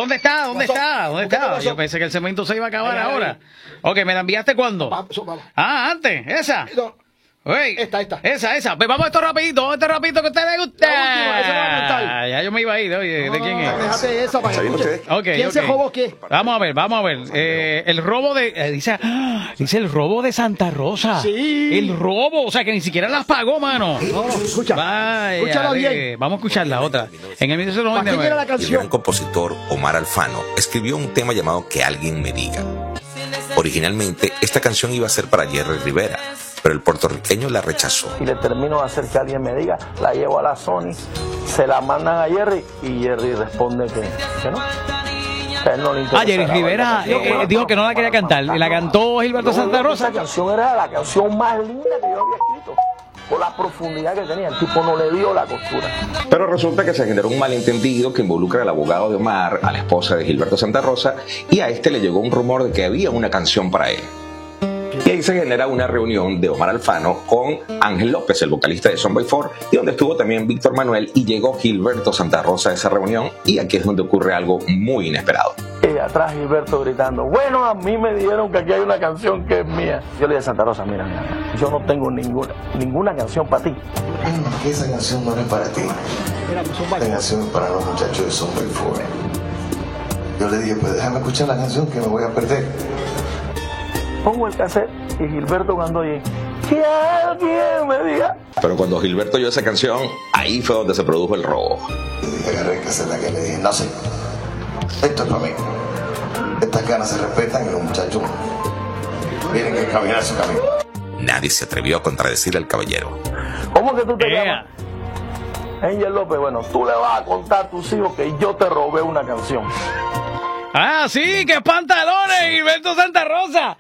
¿Dónde está? ¿Dónde está? ¿Dónde está? Yo pensé que el cemento se iba a acabar ahora. Ok, ¿me la enviaste cuándo? Vamos. Ah, antes, esa. No, Oye, esta. Esa. Pues vamos a esto rapidito, que a usted le guste. La última, esa es la mental. Ya yo me iba a ir, oye, ¿de quién es? Déjate esa para que escuche. ¿Quién se robó qué? Vamos a ver. El robo de... dice el robo de Santa Rosa. Sí. El robo, o sea, que ni siquiera las pagó, mano. No, escucha. Vaya, Escúchala bien. Vamos a escuchar la otra. En el ¿Para quién era 1999. la El canción? gran compositor Omar Alfano escribió un tema llamado Que alguien me diga. Originalmente, esta canción iba a ser para Jerry Rivera, pero el puertorriqueño la rechazó. Y le termino de hacer que alguien me diga, la llevo a la Sony, se la mandan a Jerry y Jerry responde que no. Que a él no le interesa Jerry grabar Rivera la canción. dijo que no la quería cantar. ¿La cantó Gilberto Santa Rosa? Esa canción era la canción más linda que yo había escrito, por la profundidad que tenía. El tipo no le dio la costura. Pero resulta que se generó un malentendido que involucra al abogado de Omar, a la esposa de Gilberto Santa Rosa, y a este le llegó un rumor de que había una canción para él. Y ahí se genera una reunión de Omar Alfano con Ángel López, el vocalista de Son by Four, y donde estuvo también Víctor Manuel, y llegó Gilberto Santa Rosa a esa reunión, y aquí es donde ocurre algo muy inesperado. Y atrás Gilberto gritando, bueno, a mí me dijeron que aquí hay una canción que es mía. Yo le dije a Santa Rosa, mira, yo no tengo ninguna canción para ti. Esa canción no es para ti. Esta canción es para los muchachos de Son by Four. Yo le dije, pues déjame escuchar la canción que me voy a perder. Pongo el cassette y Gilberto cuando oye, que alguien me diga. Pero cuando Gilberto oyó esa canción, ahí fue donde se produjo el robo. Le dije, agarré el cassette que le dije, no sé, esto es para mí. Estas ganas se respetan y los muchachos tienen que caminar su camino. Nadie se atrevió a contradecir al caballero. ¿Cómo que tú te llamas? Angel López, bueno, tú le vas a contar a tus hijos que yo te robé una canción. Ah, sí, que pantalones, Gilberto Santa Rosa.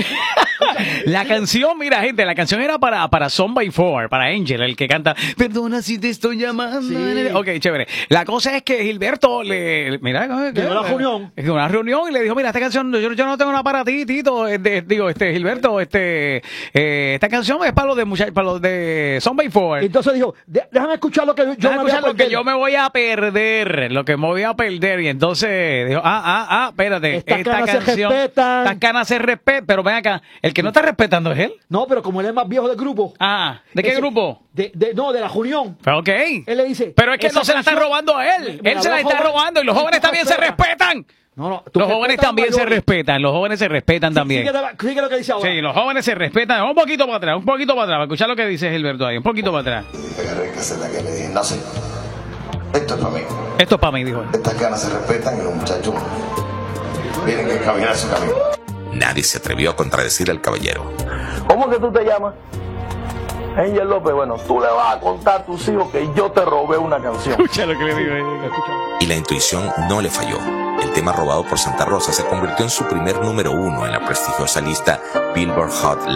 La canción, mira, gente, la canción era para Son by Four, para Angel, el que canta, perdona si te estoy llamando. Sí. Ok, chévere. La cosa es que Gilberto mira, llegó a la reunión. Llegó a una reunión y le dijo, mira, esta canción, yo no tengo nada para ti, Tito, Gilberto, esta canción es para los de Son by Four. Entonces dijo, déjame escuchar lo que yo me voy a perder. Lo que me voy a perder. Y entonces dijo, espérate, Estas canas se respetan. pero ven acá, el que no está respetando es él. No, pero como él es más viejo del grupo. ¿De qué grupo? De la reunión. Pero ok. Él le dice. Pero es que no se la está robando a él. Él se la está robando y los jóvenes también se respetan. No, los jóvenes también se respetan. Los jóvenes se respetan también. Sigue lo que dice ahora. Sí, los jóvenes se respetan. Un poquito para atrás, para escuchar lo que dice Gilberto ahí. Un poquito para atrás. Le dije, agarré el cassette que le dije, no sé, esto es para mí. Esto es para mí, dijo él. Estas ganas se respetan y los muchachos tienen que caminar su camino. Nadie se atrevió a contradecir al caballero. ¿Cómo que tú te llamas? Angel López, bueno, tú le vas a contar a tus hijos que yo te robé una canción. Escucha lo que le digo. Y la intuición no le falló. El tema robado por Santa Rosa se convirtió en su primer número 1 en la prestigiosa lista Billboard Hot